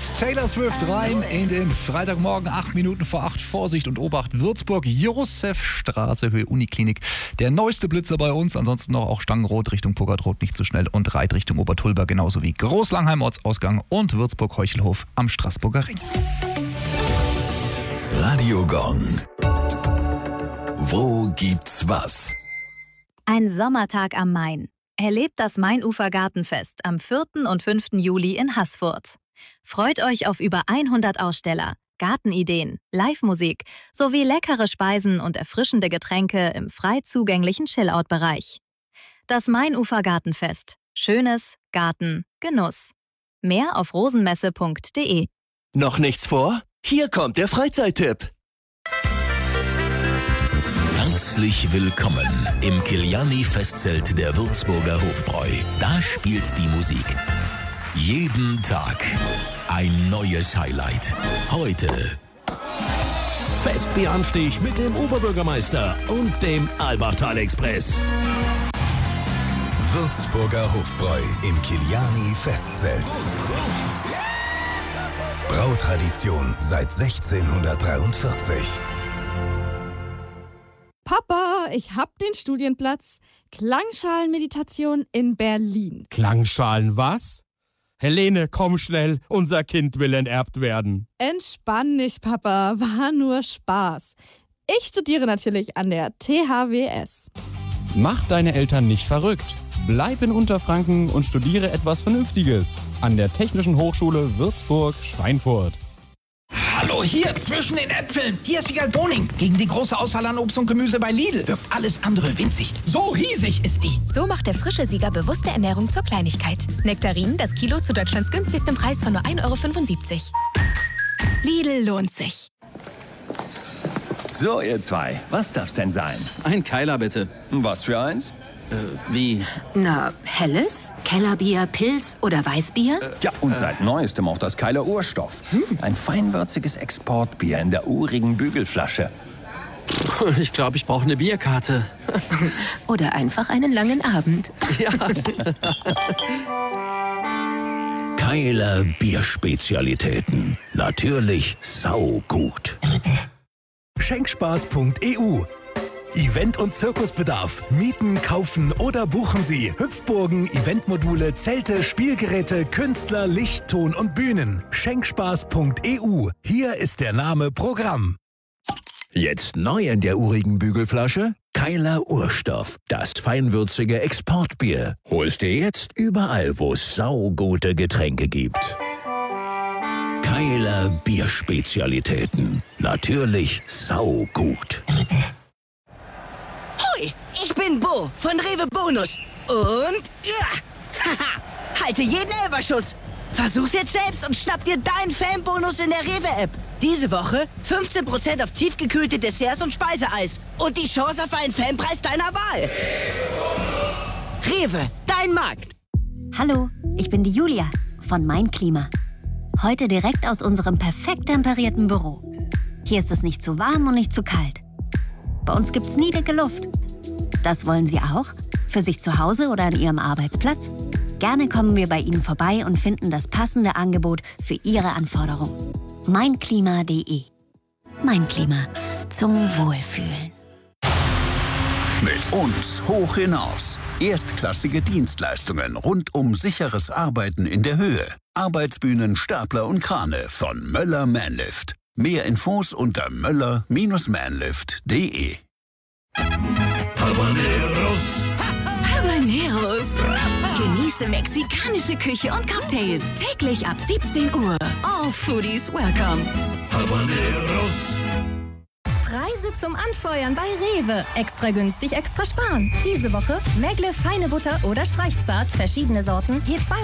Taylor Swift rein in den Freitagmorgen, 8 Minuten vor 8. Vorsicht und Obacht, Würzburg, Josefstraße, Höhe Uniklinik. Der neueste Blitzer bei uns, ansonsten noch auch Stangenrot Richtung Poggertrot nicht zu schnell und Reit Richtung Obertulba, genauso wie Großlangheim Ortsausgang und Würzburg-Heuchelhof am Straßburger Ring. Radio Gong. Wo gibt's was? Ein Sommertag am Main. Erlebt das Mainufer-Gartenfest am 4. und 5. Juli in Haßfurt. Freut euch auf über 100 Aussteller, Gartenideen, Live-Musik sowie leckere Speisen und erfrischende Getränke im frei zugänglichen Chillout-Bereich. Das Mainufer-Gartenfest. Schönes Garten, Genuss. Mehr auf rosenmesse.de. Noch nichts vor? Hier kommt der Freizeittipp. Herzlich willkommen im Kiliani-Festzelt der Würzburger Hofbräu. Da spielt die Musik. Jeden Tag ein neues Highlight. Heute Festbieranstich mit dem Oberbürgermeister und dem Albertal-Express. Würzburger Hofbräu im Kiliani-Festzelt. Brautradition seit 1643. Papa, ich hab den Studienplatz. Klangschalenmeditation in Berlin. Klangschalen was? Helene, komm schnell, unser Kind will enterbt werden. Entspann dich, Papa, war nur Spaß. Ich studiere natürlich an der THWS. Mach deine Eltern nicht verrückt. Bleib in Unterfranken und studiere etwas Vernünftiges an der Technischen Hochschule Würzburg-Schweinfurt. Hallo, hier zwischen den Äpfeln. Hier ist Siegal Boning. Gegen die große Auswahl an Obst und Gemüse bei Lidl wirkt alles andere winzig. So riesig ist die. So macht der frische Sieger bewusste Ernährung zur Kleinigkeit. Nektarinen, das Kilo zu Deutschlands günstigstem Preis von nur 1,75 €. Lidl lohnt sich. So, ihr zwei, was darf's denn sein? Ein Keiler, bitte. Was für eins? Wie? Na, helles, Kellerbier, Pilz oder Weißbier? Ja, und seit Neuestem auch das Keiler Urstoff. Ein feinwürziges Exportbier in der urigen Bügelflasche. Ich glaube, ich brauche eine Bierkarte. Oder einfach einen langen Abend. Ja. Keiler Bierspezialitäten. Natürlich saugut. Schenkspaß.eu. Event- und Zirkusbedarf. Mieten, kaufen oder buchen Sie Hüpfburgen, Eventmodule, Zelte, Spielgeräte, Künstler, Licht, Ton und Bühnen. Schenkspaß.eu. Hier ist der Name Programm. Jetzt neu in der urigen Bügelflasche? Keiler Urstoff. Das feinwürzige Exportbier. Holst dir jetzt überall, wo es saugute Getränke gibt. Keiler Bierspezialitäten. Natürlich saugut. Hoi, ich bin Bo von Rewe Bonus. Und halte jeden Elferschuss. Versuch's jetzt selbst und schnapp dir deinen Fanbonus in der Rewe-App. Diese Woche 15% auf tiefgekühlte Desserts und Speiseeis. Und die Chance auf einen Fanpreis deiner Wahl. Rewe, dein Markt. Hallo, ich bin die Julia von Mein Klima. Heute direkt aus unserem perfekt temperierten Büro. Hier ist es nicht zu warm und nicht zu kalt. Bei uns gibt's nie dicke Luft. Das wollen Sie auch? Für sich zu Hause oder an Ihrem Arbeitsplatz? Gerne kommen wir bei Ihnen vorbei und finden das passende Angebot für Ihre Anforderungen. Meinklima.de. Mein Klima. Zum Wohlfühlen. Mit uns hoch hinaus. Erstklassige Dienstleistungen rund um sicheres Arbeiten in der Höhe. Arbeitsbühnen, Stapler und Krane von Möller Manlift. Mehr Infos unter möller-manlift.de. Habaneros. Habaneros. Genieße mexikanische Küche und Cocktails täglich ab 17 Uhr. All Foodies welcome. Habaneros. Preise zum Anfeuern bei Rewe. Extra günstig, extra sparen. Diese Woche Megle feine Butter oder Streichzart, verschiedene Sorten, je 2